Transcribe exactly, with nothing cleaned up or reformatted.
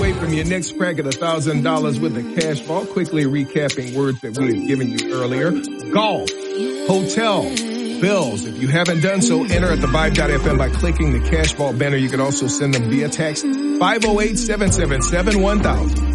away from your next crack at one thousand dollars with the cash vault. Quickly recapping words that we had given you earlier. Golf, hotel, bills. If you haven't done so, enter at the vibe dot f m by clicking the cash vault banner. You can also send them via text five oh eight, seven seven seven, one thousand.